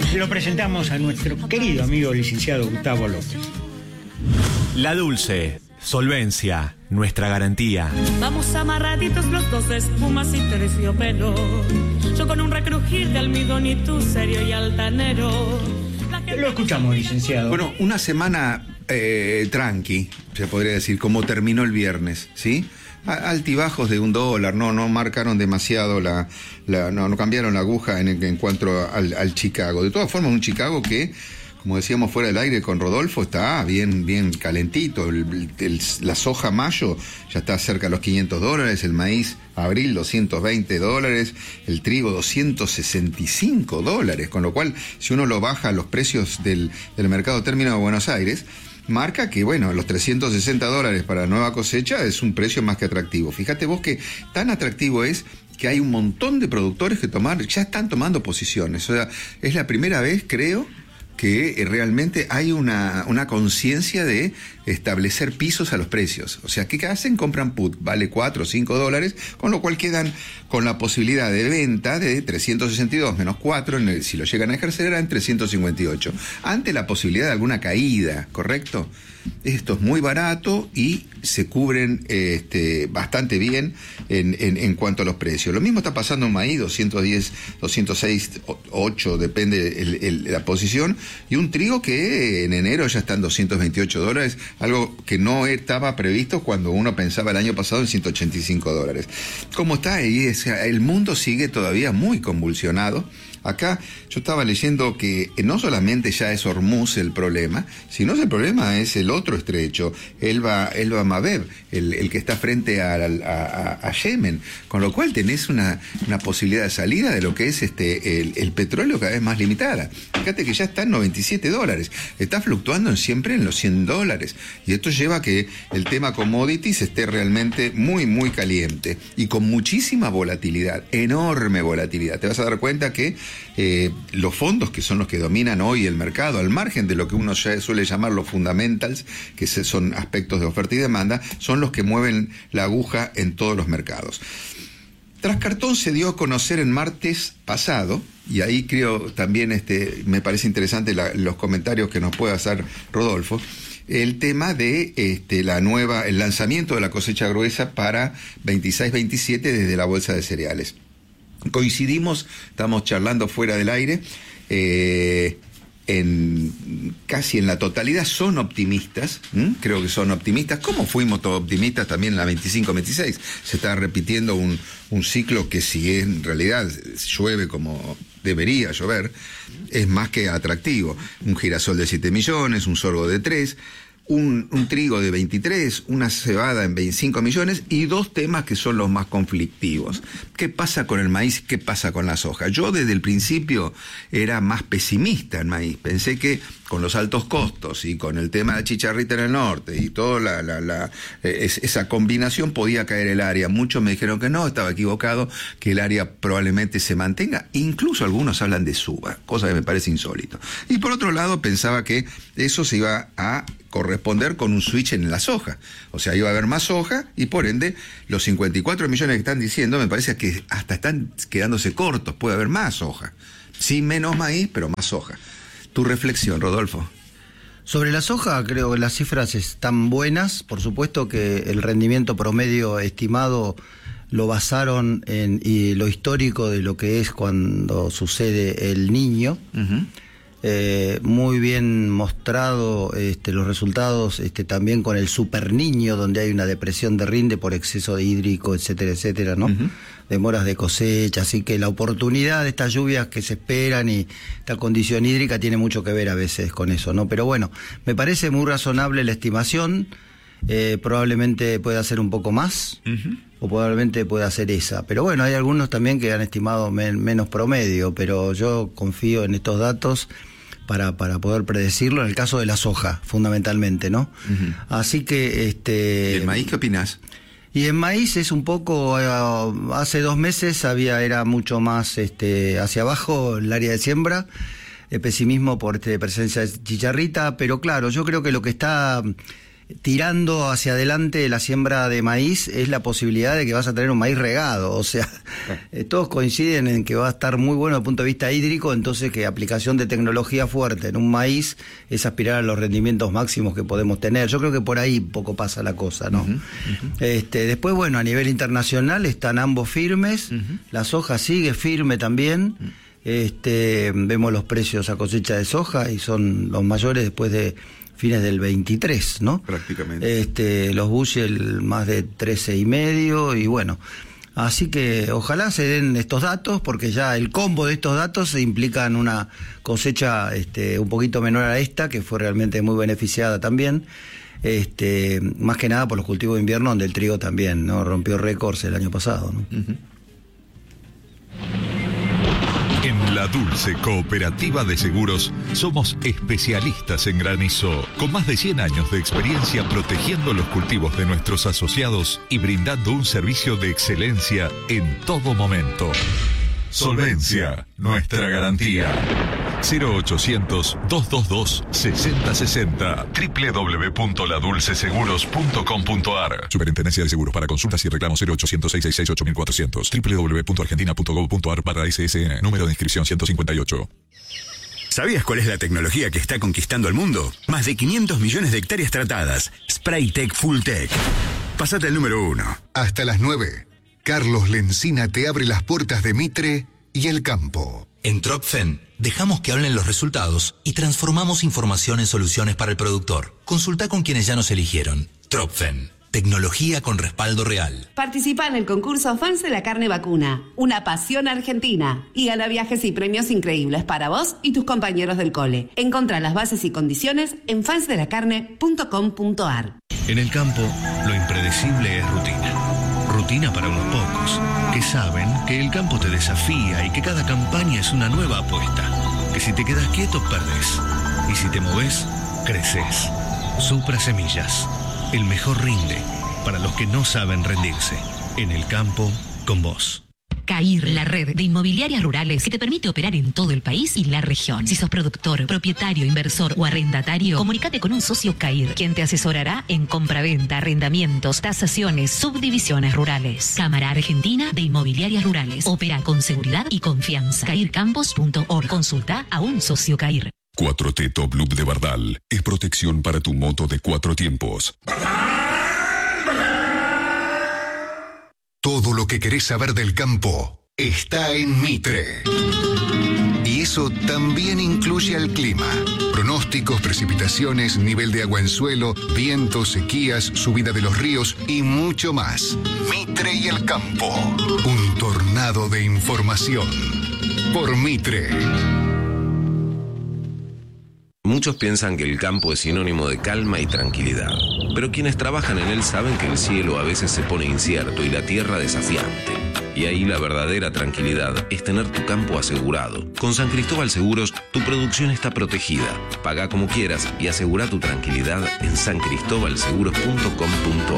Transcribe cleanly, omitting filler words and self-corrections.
Lo presentamos a nuestro querido amigo licenciado Gustavo López. La Dulce, solvencia, nuestra garantía. Vamos amarraditos los dos de espumas y terciopelo. Yo con un recrujir de almidón y tú serio y altanero. Lo escuchamos, licenciado. Bueno, una semana tranqui, se podría decir, como terminó el viernes, ¿sí? Altibajos de $1, no marcaron demasiado no cambiaron la aguja en cuanto al Chicago. De todas formas, un Chicago que, como decíamos fuera del aire con Rodolfo, está bien calentito. La soja mayo ya está cerca de los $500, el maíz abril $220, el trigo $265, con lo cual, si uno lo baja a los precios del mercado término de Buenos Aires, marca que, bueno, los $360 para la nueva cosecha es un precio más que atractivo. Fíjate vos que tan atractivo es que hay un montón de productores que ya están tomando posiciones. O sea, es la primera vez, creo, que realmente hay una conciencia de establecer pisos a los precios. O sea, ¿qué hacen? Compran put, vale $4 o $5, con lo cual quedan con la posibilidad de venta de 362 menos 4, si lo llegan a ejercer, eran 358. Ante la posibilidad de alguna caída, ¿correcto? Esto es muy barato y se cubren bastante bien en cuanto a los precios. Lo mismo está pasando en maíz, 210, 206, 8, depende la posición, y un trigo que en enero ya está en $228, algo que no estaba previsto cuando uno pensaba el año pasado en $185. ¿Cómo está ahí? El mundo sigue todavía muy convulsionado. Acá yo estaba leyendo que no solamente ya es Hormuz el problema, sino que el problema es el otro estrecho, Elba Mabev, el que está frente a Yemen, con lo cual tenés una posibilidad de salida de lo que es el petróleo cada vez más limitada. Fíjate que ya está en $97, está fluctuando siempre en los $100, y esto lleva a que el tema commodities esté realmente muy caliente y con muchísima volatilidad, enorme volatilidad. Te vas a dar cuenta que los fondos, que son los que dominan hoy el mercado, al margen de lo que uno ya suele llamar los fundamentals, que son aspectos de oferta y demanda, son los que mueven la aguja en todos los mercados. Trascartón se dio a conocer el martes pasado, y ahí creo también me parece interesante los comentarios que nos puede hacer Rodolfo, el tema de el lanzamiento de la cosecha gruesa para 26-27 desde la bolsa de cereales. Coincidimos, estamos charlando fuera del aire, casi en la totalidad son optimistas, creo que son optimistas, como fuimos todos optimistas también en la 25-26, se está repitiendo un ciclo que, si en realidad llueve como debería llover, es más que atractivo. Un girasol de 7 millones, un sorgo de 3, un trigo de 23, una cebada en 25 millones y dos temas que son los más conflictivos. ¿Qué pasa con el maíz? ¿Qué pasa con la soja? Yo desde el principio era más pesimista en maíz. Pensé que con los altos costos y con el tema de chicharrita en el norte y toda esa combinación podía caer el área. Muchos me dijeron que no, estaba equivocado, que el área probablemente se mantenga. Incluso algunos hablan de suba, cosa que me parece insólito. Y por otro lado pensaba que eso se iba a corresponder con un switch en la soja. O sea, iba a haber más soja y por ende los 54 millones que están diciendo me parece que hasta están quedándose cortos. Puede haber más soja. Sí, menos maíz, pero más soja. Tu reflexión, Rodolfo. Sobre la soja, creo que las cifras están buenas. Por supuesto que el rendimiento promedio estimado lo basaron en lo histórico de lo que es cuando sucede el Niño. Uh-huh. Muy bien mostrado los resultados también con el Super Niño, donde hay una depresión de rinde por exceso de hídrico, etcétera, ¿no? Uh-huh. Demoras de cosecha, así que la oportunidad de estas lluvias que se esperan y esta condición hídrica tiene mucho que ver a veces con eso, ¿no? Pero bueno, me parece muy razonable la estimación, probablemente pueda ser un poco más, uh-huh, o probablemente pueda ser esa, pero bueno, hay algunos también que han estimado menos promedio, pero yo confío en estos datos para poder predecirlo, en el caso de la soja, fundamentalmente, ¿no? Uh-huh. Así que ¿Y el maíz qué opinás? Y en maíz es un poco, hace 2 meses era mucho más hacia abajo el área de siembra, pesimismo por presencia de chicharrita, pero claro, yo creo que lo que está tirando hacia adelante la siembra de maíz es la posibilidad de que vas a tener un maíz regado, o sea, todos coinciden en que va a estar muy bueno desde el punto de vista hídrico, entonces que aplicación de tecnología fuerte en un maíz es aspirar a los rendimientos máximos que podemos tener. Yo creo que por ahí poco pasa la cosa, ¿no? Después, bueno, a nivel internacional están ambos firmes, la soja sigue firme también. Vemos los precios a cosecha de soja y son los mayores después de fines del 23, ¿no? Prácticamente. Los bushel más de 13,5 y bueno, así que ojalá se den estos datos porque ya el combo de estos datos implican una cosecha un poquito menor a esta, que fue realmente muy beneficiada también, más que nada por los cultivos de invierno, donde el trigo también, ¿no? Rompió récords el año pasado, ¿no? En La Dulce Cooperativa de Seguros somos especialistas en granizo, con más de 100 años de experiencia protegiendo los cultivos de nuestros asociados y brindando un servicio de excelencia en todo momento. Solvencia, nuestra garantía. 0800-222-6060 www.ladulceseguros.com.ar. Superintendencia de Seguros. Para consultas y reclamos 0800-666-8400 www.argentina.gov.ar/SSN. Número de inscripción 158. ¿Sabías cuál es la tecnología que está conquistando el mundo? Más de 500 millones de hectáreas tratadas. Spraytech Fulltech. Pasate al número 1. Hasta las 9. Carlos Lencina te abre las puertas de Mitre y el campo. En Tropfen dejamos que hablen los resultados y transformamos información en soluciones para el productor. Consulta con quienes ya nos eligieron. Tropfen, tecnología con respaldo real. Participa en el concurso Fans de la Carne Vacuna, una pasión argentina, y gana viajes y premios increíbles para vos y tus compañeros del cole. Encontrá las bases y condiciones en fansdelacarne.com.ar. En el campo, lo impredecible es rutina. Rutina para unos pocos, que saben que el campo te desafía y que cada campaña es una nueva apuesta. Que si te quedas quieto, perdés. Y si te movés, creces. Supra Semillas. El mejor rinde para los que no saben rendirse. En el campo, con vos. CAIR, la red de inmobiliarias rurales que te permite operar en todo el país y la región. Si sos productor, propietario, inversor o arrendatario, comunícate con un socio CAIR, quien te asesorará en compraventa, arrendamientos, tasaciones, subdivisiones rurales. Cámara Argentina de Inmobiliarias Rurales. Opera con seguridad y confianza. CAIRcampos.org. Consulta a un socio CAIR. 4T Top Loop de Bardal es protección para tu moto de 4 tiempos. Todo lo que querés saber del campo está en Mitre. Y eso también incluye al clima. Pronósticos, precipitaciones, nivel de agua en suelo, vientos, sequías, subida de los ríos y mucho más. Mitre y el campo. Un tornado de información. Por Mitre. Muchos piensan que el campo es sinónimo de calma y tranquilidad, pero quienes trabajan en él saben que el cielo a veces se pone incierto y la tierra desafiante. Y ahí la verdadera tranquilidad es tener tu campo asegurado. Con San Cristóbal Seguros, tu producción está protegida. Paga como quieras y asegura tu tranquilidad en sancristóbalseguros.com.ar.